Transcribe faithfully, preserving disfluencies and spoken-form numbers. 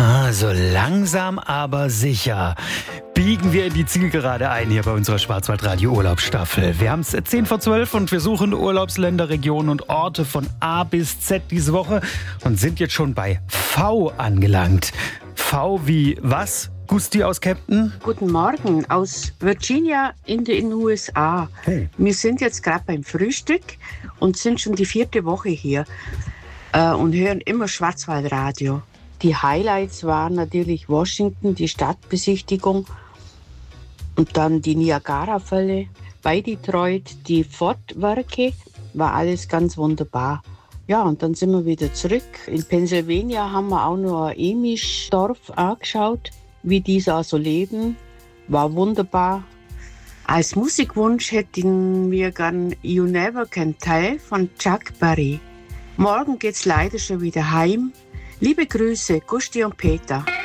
Ah, so langsam aber sicher biegen wir in die Zielgerade ein hier bei unserer Schwarzwaldradio-Urlaubsstaffel. Wir haben es zehn vor zwölf und wir suchen Urlaubsländer, Regionen und Orte von A bis Z diese Woche und sind jetzt schon bei V angelangt. V wie was? Gusti aus Kempten? Guten Morgen, aus Virginia in den U S A. Hey. Wir sind jetzt gerade beim Frühstück und sind schon die vierte Woche hier äh, und hören immer Schwarzwaldradio. Die Highlights waren natürlich Washington, die Stadtbesichtigung und dann die Niagara-Fälle. Bei Detroit die Fortwerke, war alles ganz wunderbar. Ja, und dann sind wir wieder zurück. In Pennsylvania haben wir auch noch ein Amish-Dorf angeschaut, wie die da so leben. War wunderbar. Als Musikwunsch hätten wir gern You Never Can Tell von Chuck Berry. Morgen geht's leider schon wieder heim. Liebe Grüße, Gusti und Peter.